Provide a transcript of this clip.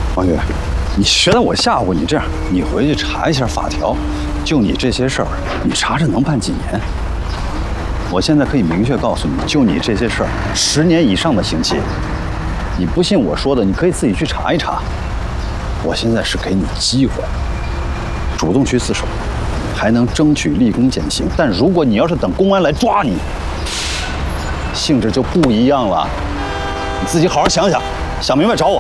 王宇，你觉得我吓唬你？这样，你回去查一下法条，就你这些事儿，你查查能判几年？我现在可以明确告诉你，就你这些事儿，10年以上的刑期。你不信我说的，你可以自己去查一查。我现在是给你机会，主动去自首，还能争取立功减刑。但如果你要是等公安来抓你，性质就不一样了。你自己好好想想，想明白找我。